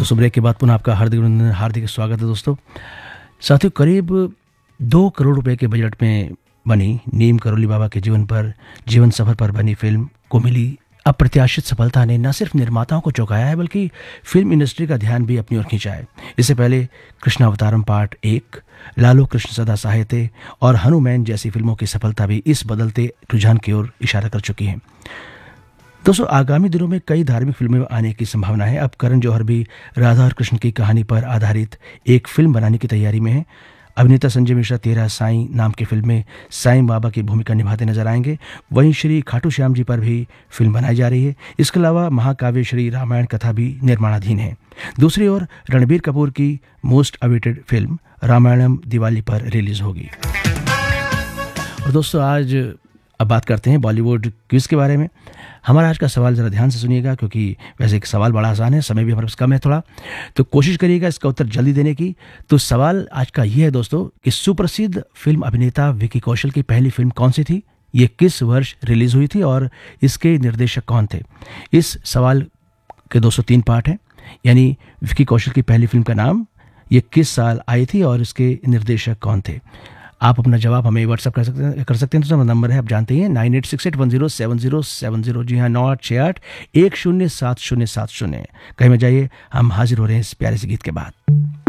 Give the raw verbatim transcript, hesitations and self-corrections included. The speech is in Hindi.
दोस्तों ब्रेक के बाद पुनः आपका हार्दिक अभिनंदन, हार्दिक स्वागत है दोस्तों। साथियों, करीब दो करोड़ रुपए के बजट में बनी नीम करोली बाबा के जीवन पर जीवन सफर पर बनी फिल्म को मिली अप्रत्याशित सफलता ने न सिर्फ निर्माताओं को चौंकाया है बल्कि फिल्म इंडस्ट्री का ध्यान भी अपनी ओर खींचा है। इससे पहले कृष्णावतारम पार्ट एक, लालो कृष्ण सदा साहित्य और हनुमान जैसी फिल्मों की सफलता भी इस बदलते रुझान की ओर इशारा कर चुकी है। दोस्तों, आगामी दिनों में कई धार्मिक फिल्में आने की संभावना है। अब करण जौहर भी राधा और कृष्ण की कहानी पर आधारित एक फिल्म बनाने की तैयारी में है। अभिनेता संजय मिश्रा तेरा साईं नाम की फिल्म में साईं बाबा की भूमिका निभाते नजर आएंगे। वहीं श्री खाटू श्याम जी पर भी फिल्म बनाई जा रही है। इसके अलावा महाकाव्य श्री रामायण कथा भी निर्माणाधीन है। दूसरी ओर रणबीर कपूर की most awaited film Ramayanam Diwali पर रिलीज होगी। और दोस्तों, आज अब बात करते हैं बॉलीवुड क्विज के बारे में। हमारा आज का सवाल ज़रा ध्यान से सुनिएगा, क्योंकि वैसे एक सवाल बड़ा आसान है, समय भी हमारे पास कम है थोड़ा, तो कोशिश करिएगा इसका उत्तर जल्दी देने की। तो सवाल आज का ये है दोस्तों कि सुप्रसिद्ध फिल्म अभिनेता विकी कौशल की पहली फिल्म कौन सी थी, ये किस वर्ष रिलीज हुई थी और इसके निर्देशक कौन थे। इस सवाल के दोस्तों तीन पार्ट हैं, यानी विकी कौशल की पहली फिल्म का नाम, ये किस साल आई थी और इसके निर्देशक कौन थे। आप अपना जवाब हमें व्हाट्सअप कर सकते हैं कर सकते हैं तो हमारा नंबर है, आप जानते हैं, nine eight six eight one zero seven zero seven zero. जी हाँ, नौ आठ छः आठ एक शून्य सात शून्य सात शून्य। कहीं में जाइए, हम हाजिर हो रहे हैं इस प्यारे से गीत के बाद।